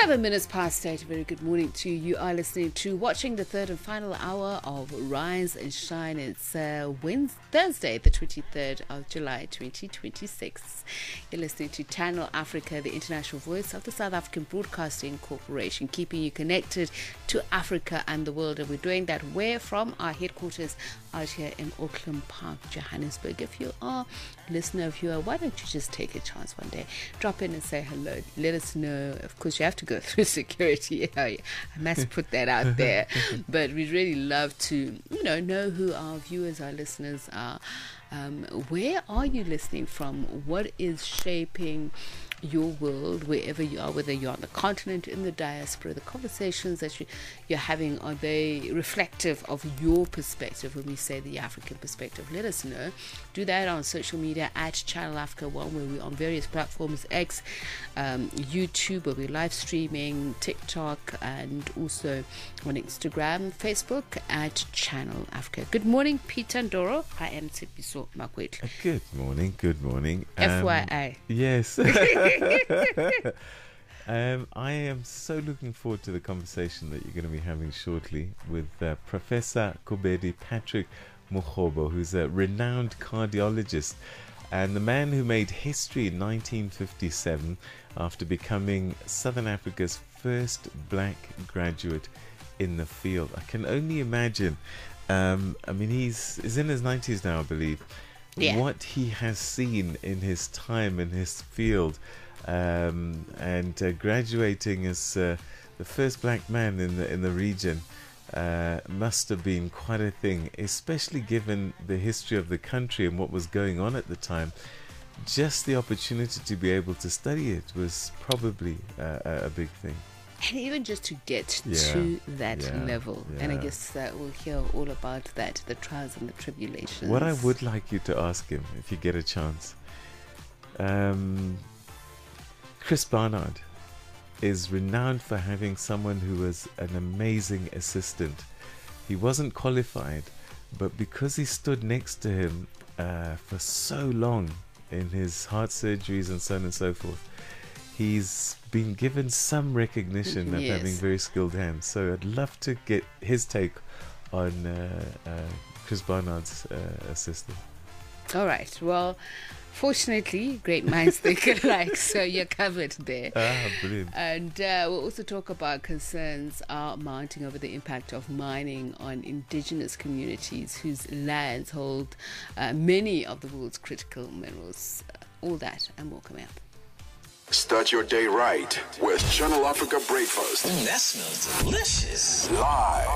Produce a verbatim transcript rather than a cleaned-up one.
Seven minutes past eight. A very good morning to you. You are listening to watching the third and final hour of Rise and Shine. It's uh, Wednesday, Thursday, the twenty-third of July, twenty twenty-six. You're listening to Channel Africa, the international voice of the South African Broadcasting Corporation, keeping you connected to Africa and the world. And we're doing that where? From our headquarters out here in Auckland Park, Johannesburg. If you are a listener, viewer, why don't you just take a chance one day? Drop in and say hello. Let us know. Of course, you have to go through security. I must put that out there. But we'd really love to, you know, know who our viewers, our listeners are. Um, where are you listening from? What is shaping your world wherever you are, whether you're on the continent, in the diaspora? The conversations that you, you're having, are they reflective of your perspective? When we say the African perspective, let us know. Do that on social media at Channel Africa One, where we're on various platforms, X, um, YouTube, where we're live streaming, TikTok, and also on Instagram, Facebook at Channel Africa. Good morning, Peter Ndoro. I am Tsipiso Makwetla. Good morning, good morning. F Y I. Um, yes. um, I am so looking forward to the conversation that you're going to be having shortly with uh, Professor Kobedi Patrick Mokgobo, who's a renowned cardiologist and the man who made history in nineteen fifty-seven after becoming Southern Africa's first black graduate in the field. I can only imagine. Um, I mean, he's, he's in his nineties now, I believe. Yeah. What he has seen in his time in his field, um, and uh, graduating as uh, the first black man in the in the region, uh, must have been quite a thing, especially given the history of the country and what was going on at the time. Just the opportunity to be able to study it was probably uh, a big thing. And even just to get yeah, to that yeah, level. Yeah. And I guess uh, we'll hear all about that, the trials and the tribulations. What I would like you to ask him, if you get a chance, um, Chris Barnard is renowned for having someone who was an amazing assistant. He wasn't qualified, but because he stood next to him uh, for so long in his heart surgeries and so on and so forth, he's been given some recognition of yes. having very skilled hands. So I'd love to get his take on uh, uh, Chris Barnard's uh, assistant. All right. Well, fortunately, great minds think alike, so you're covered there. Ah, brilliant. And uh, we'll also talk about concerns are mounting over the impact of mining on indigenous communities whose lands hold uh, many of the world's critical minerals. Uh, all that and more coming up. Start your day right with Channel Africa Breakfast. Mm, that smells delicious. Live.